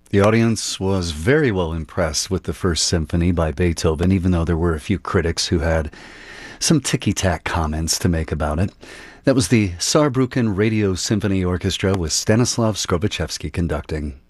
The audience was very well impressed with the First Symphony by Beethoven, even though there were a few critics who had some ticky-tack comments to make about it. That was the Saarbrücken Radio Symphony Orchestra with Stanislav Skrobaczewski conducting.